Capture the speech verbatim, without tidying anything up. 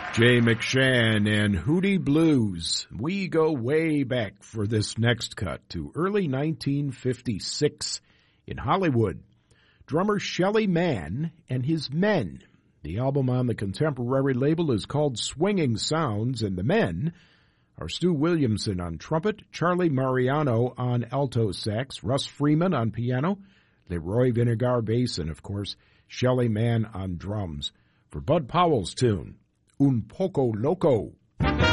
Jay McShann and Hootie Blues. We go way back for this next cut to early nineteen fifty-six in Hollywood. Drummer Shelly Manne and His Men. The album on the Contemporary label is called Swinging Sounds, and the men are Stu Williamson on trumpet, Charlie Mariano on alto sax, Russ Freeman on piano, Leroy Vinegar bass, and of course, Shelly Manne on drums. For Bud Powell's tune, Un Poco Loco.